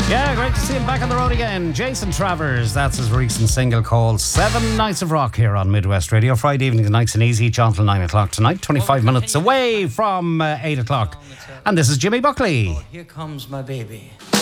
Yeah, great to see him back on the road again. Jason Travers, that's his recent single called 7 Nights of Rock here on Midwest Radio. Friday evening, nice and easy, John till 9 o'clock tonight. 25 minutes away from 8 o'clock. And this is Jimmy Buckley. Oh, here comes my baby.